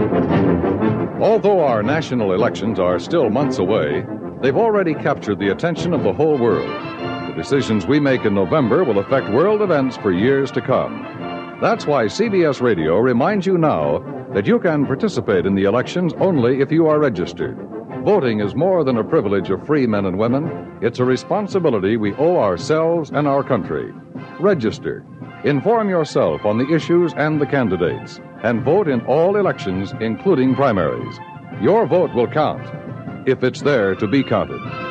Although our national elections are still months away, they've already captured the attention of the whole world. The decisions we make in November will affect world events for years to come. That's why CBS Radio reminds you now that you can participate in the elections only if you are registered. Voting is more than a privilege of free men and women. It's a responsibility we owe ourselves and our country. Register. Inform yourself on the issues and the candidates, and vote in all elections, including primaries. Your vote will count, if it's there to be counted.